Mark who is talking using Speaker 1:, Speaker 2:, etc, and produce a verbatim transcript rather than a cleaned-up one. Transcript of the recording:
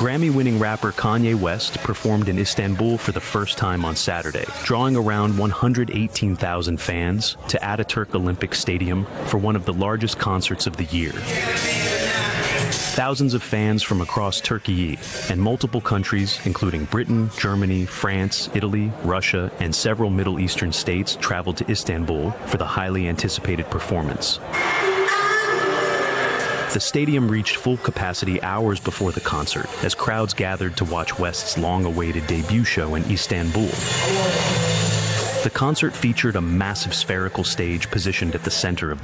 Speaker 1: Grammy-winning rapper Kanye West performed in Istanbul for the first time on Saturday, drawing around one hundred eighteen thousand fans to Ataturk Olympic Stadium for one of the largest concerts of the year. Thousands of fans from across Turkey and multiple countries, including Britain, Germany, France, Italy, Russia, and several Middle Eastern states, traveled to Istanbul for the highly anticipated performance. The stadium reached full capacity hours before the concert, as crowds gathered to watch West's long-awaited debut show in Istanbul. The concert featured a massive spherical stage positioned at the center of